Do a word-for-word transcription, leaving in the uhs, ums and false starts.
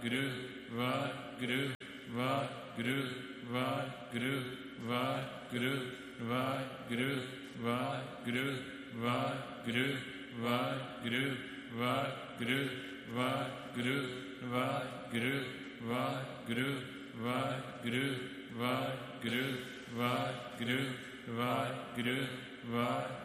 Vaheguru, Vaheguru, Vaheguru, Vaheguru, Vaheguru, Vaheguru, Vaheguru, Vaheguru, Vaheguru, Vaheguru, Vaheguru, Vaheguru, Vaheguru, Vaheguru, Vaheguru, Vaheguru, Vaheguru, Vaheguru,